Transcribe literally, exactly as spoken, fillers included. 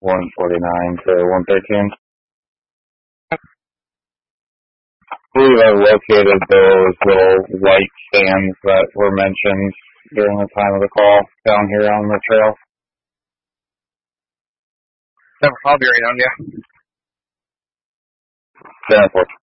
one forty-nine to one thirteen. I believe I located those little white stands that were mentioned during the time of the call down here on the trail. I'll be right on, yeah. ten four.